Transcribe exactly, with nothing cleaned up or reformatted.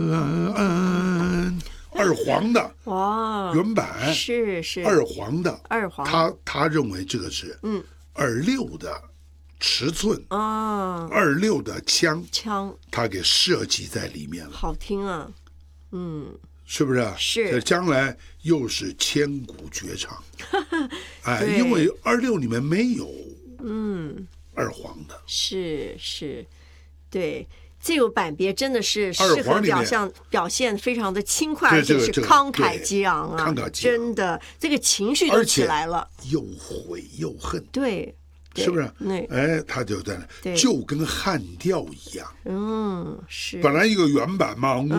嗯嗯，二黄的哇， 原版是是二黄的， 二黄， 他他认为这个是嗯二六的尺寸啊， 二六的腔， 腔他给设计在里面了， 好听啊，嗯， 是不是？ 是这将来又是千古绝唱。哎， 对因为二六里面没有嗯， 二黄的， 是是，对。这个版别真的是适合二黄里面表现表现非常的轻快， 对而且是这个这个慷慨对激昂啊！ 慷慨激昂真的，这个情绪都而且起来了。 又悔又恨， 对，对是不是？ 对， 哎，他就在对那，就跟汉调一样。 嗯，是。 本来一个原版嘛，呜